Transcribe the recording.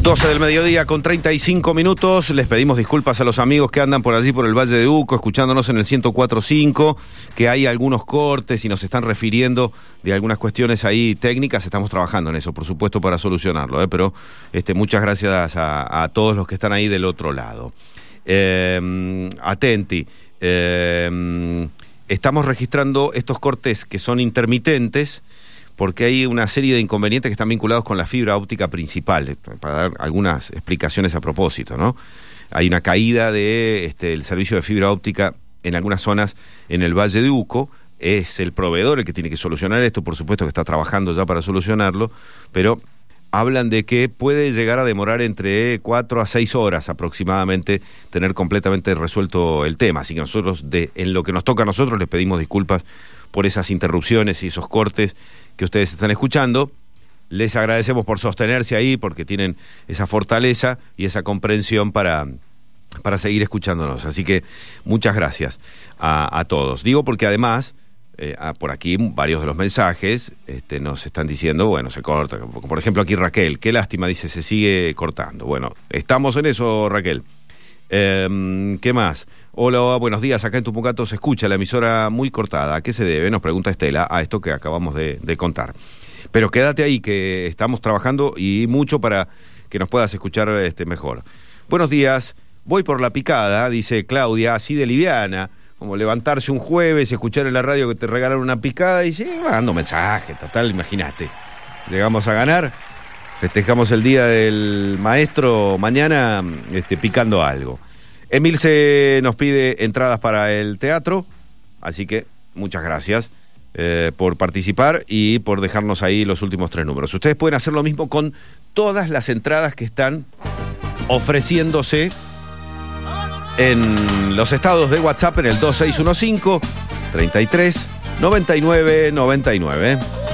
12 del mediodía con 35 minutos. Les pedimos disculpas a los amigos que andan por allí por el Valle de Uco, escuchándonos en el 104.5, que hay algunos cortes y nos están refiriendo de algunas cuestiones ahí técnicas. Estamos trabajando en eso, por supuesto, para solucionarlo, pero muchas gracias a todos los que están ahí del otro lado. Atenti. Estamos registrando estos cortes que son intermitentes, porque hay una serie de inconvenientes que están vinculados con la fibra óptica principal, para dar algunas explicaciones a propósito, ¿no? Hay una caída del servicio de fibra óptica en algunas zonas en el Valle de Uco. Es el proveedor el que tiene que solucionar esto, por supuesto que está trabajando ya para solucionarlo, pero hablan de que puede llegar a demorar entre 4 a 6 horas aproximadamente tener completamente resuelto el tema. Así que nosotros, en lo que nos toca a nosotros, les pedimos disculpas por esas interrupciones y esos cortes que ustedes están escuchando. Les agradecemos por sostenerse ahí, porque tienen esa fortaleza y esa comprensión para seguir escuchándonos. Así que muchas gracias a todos. Digo porque además, por aquí varios de los mensajes nos están diciendo, bueno, se corta. Por ejemplo, aquí Raquel, qué lástima, dice, se sigue cortando. Bueno, estamos en eso, Raquel. ¿Qué más? Hola, buenos días. Acá en Tupungato se escucha la emisora muy cortada. ¿A qué se debe? Nos pregunta Estela, a esto que acabamos de contar. Pero quédate ahí, que estamos trabajando y mucho para que nos puedas escuchar mejor. Buenos días. Voy por la picada, dice Claudia, así de liviana, como levantarse un jueves, escuchar en la radio que te regalan una picada y sí, mando mensaje, total, imagínate. Llegamos a ganar, festejamos el día del maestro mañana picando algo. Emilce nos pide entradas para el teatro, así que muchas gracias por participar y por dejarnos ahí los últimos 3 números. Ustedes pueden hacer lo mismo con todas las entradas que están ofreciéndose en los estados de WhatsApp en el 2615 33 99 99.